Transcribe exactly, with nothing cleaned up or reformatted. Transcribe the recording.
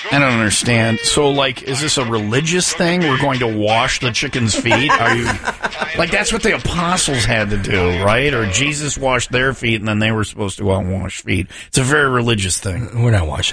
I don't understand. So, like, is this a religious thing? We're going to wash the chicken's feet? Are you like that's what the apostles had to do, right? Or Jesus washed their feet, and then they were supposed to go out and wash feet. It's a very religious thing. We're not washing